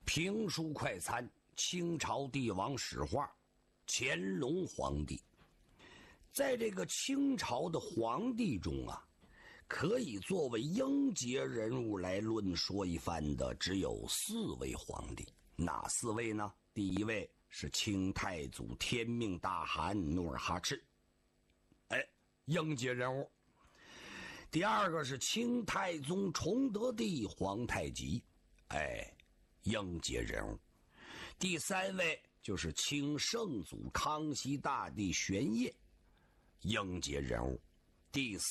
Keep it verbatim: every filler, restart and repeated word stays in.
评书快餐，清朝帝王史话，乾隆皇帝。在这个清朝的皇帝中啊，可以作为英杰人物来论说一番的只有四位皇帝。哪四位呢？第一位是清太祖天命大汗努尔哈赤，哎，英杰人物。第二个是清太宗崇德帝皇太极，哎，英杰人物。第三位就是清圣祖康熙大帝玄烨，英杰人物。第四